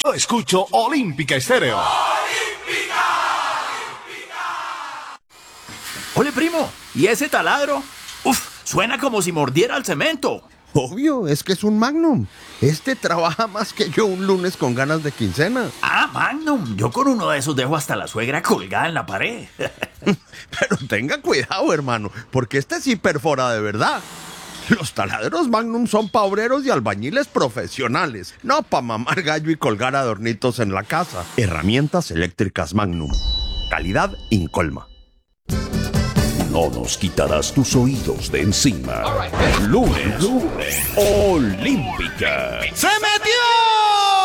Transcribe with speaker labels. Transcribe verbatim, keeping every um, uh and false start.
Speaker 1: Escucho Olímpica Estéreo.
Speaker 2: Ole, primo, ¿y ese taladro? Uf, suena como si mordiera el cemento.
Speaker 3: Obvio, es que es un Magnum. Este trabaja más que yo un lunes con ganas de quincena.
Speaker 2: Ah, Magnum, yo con uno de esos dejo hasta la suegra colgada en la pared.
Speaker 3: Pero tenga cuidado, hermano, porque este sí perfora de verdad. Los taladros Magnum son pa' obreros y albañiles profesionales, no pa' mamar gallo y colgar adornitos en la casa. Herramientas eléctricas Magnum. Calidad incolma.
Speaker 4: No nos quitarás tus oídos de encima. Lunes, lunes, Olímpica.
Speaker 1: ¡Se me